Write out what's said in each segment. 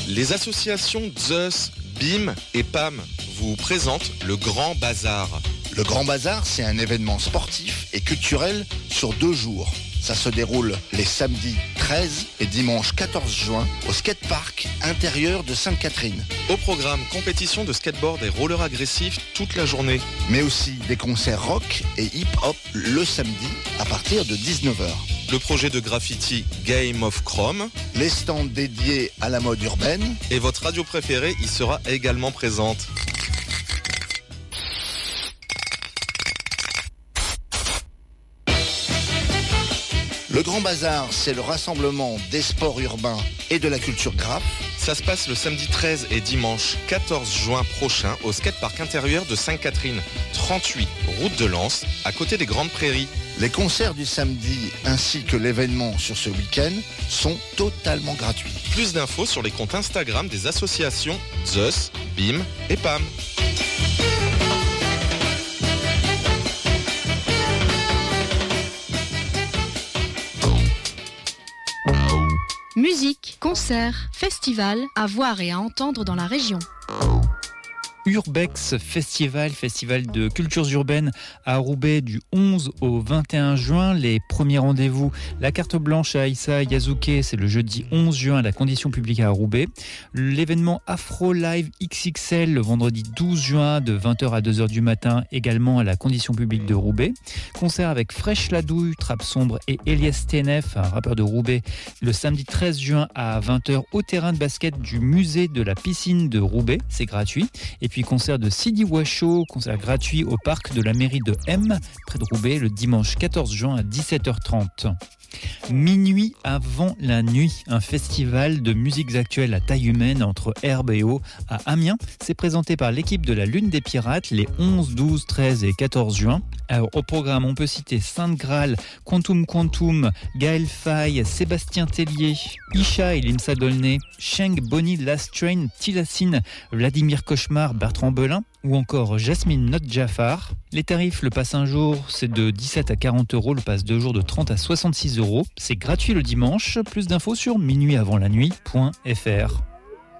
Les associations Zeus, BIM et PAM vous présentent le Grand Bazar. Le Grand Bazar, c'est un événement sportif et culturel sur 2 jours. Ça se déroule les samedis 13 et dimanche 14 juin au skatepark intérieur de Sainte-Catherine. Au programme, compétition de skateboard et roller agressif toute la journée. Mais aussi des concerts rock et hip-hop le samedi à partir de 19h. Le projet de graffiti Game of Chrome. Les stands dédiés à la mode urbaine. Et votre radio préférée y sera également présente. Le Grand Bazar, c'est le rassemblement des sports urbains et de la culture grappe. Ça se passe le samedi 13 et dimanche 14 juin prochain au skatepark intérieur de Sainte-Catherine, 38 route de Lens, à côté des Grandes Prairies. Les concerts du samedi ainsi que l'événement sur ce week-end sont totalement gratuits. Plus d'infos sur les comptes Instagram des associations Zeus, BIM et PAM. Musique, concerts, festivals, à voir et à entendre dans la région. Urbex Festival de cultures urbaines à Roubaix du 11 au 21 juin. Les premiers rendez-vous, la carte blanche à Issa Yazuke, c'est le jeudi 11 juin à la condition publique à Roubaix. L'événement Afro Live XXL le vendredi 12 juin de 20h à 2h du matin également à la condition publique de Roubaix. Concert avec Fresh Ladouille, Trappe Sombre et Elias TNF, un rappeur de Roubaix, le samedi 13 juin à 20h au terrain de basket du musée de la piscine de Roubaix, c'est gratuit. Et puis concert de Sidi Washo, concert gratuit au parc de la mairie de M, près de Roubaix, le dimanche 14 juin à 17h30. Minuit avant la nuit, un festival de musiques actuelles à taille humaine entre herbe et eau à Amiens. C'est présenté par l'équipe de la Lune des Pirates les 11, 12, 13 et 14 juin. Alors, au programme, on peut citer Sainte Graal, Quantum, Gaël Faye, Sébastien Tellier, Isha et Limsa Dolnay, Sheng, Bonnie, Last Train, Tilassine, Vladimir Cauchemar, Bertrand Belin ou encore Jasmine Not Jafar. Les tarifs, le pass un jour, c'est de 17 à 40 €, le pass 2 jours de 30 à 66 €. C'est gratuit le dimanche. Plus d'infos sur minuitavantlanuit.fr.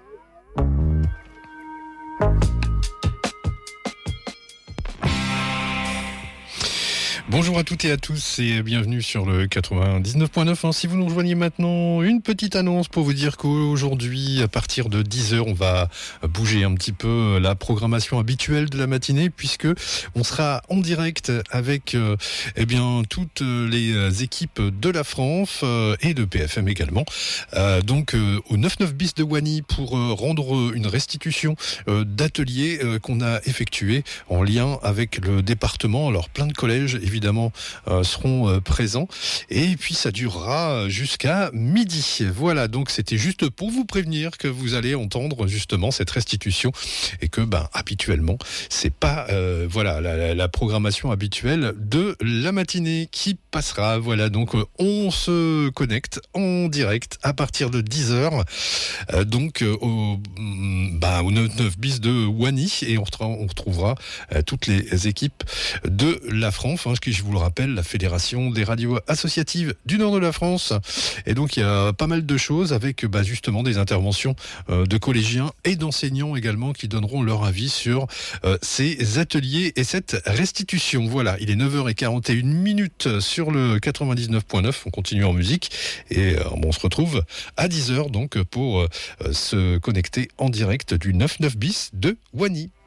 Bonjour à toutes et à tous et bienvenue sur le 99.9. Si vous nous rejoignez maintenant, une petite annonce pour vous dire qu'aujourd'hui, à partir de 10h, on va bouger un petit peu la programmation habituelle de la matinée puisque on sera en direct avec toutes les équipes de la France et de PFM également. Donc au 99 bis de Wany pour rendre une restitution d'ateliers qu'on a effectué en lien avec le département. Alors plein de collèges évidemment seront présents et puis ça durera jusqu'à midi. Voilà, donc c'était juste pour vous prévenir que vous allez entendre justement cette restitution et que habituellement c'est pas la programmation habituelle de la matinée qui passera. Voilà, donc on se connecte en direct à partir de 10h au 99 bis de Wany et on retrouvera toutes les équipes de la France, qui, je vous le rappelle, la Fédération des radios associatives du nord de la France. Et donc il y a pas mal de choses avec justement des interventions de collégiens et d'enseignants également qui donneront leur avis sur ces ateliers et cette restitution. Voilà, il est 9h41 sur le 99.9, on continue en musique et on se retrouve à 10h donc pour se connecter en direct du 99 bis de Wany.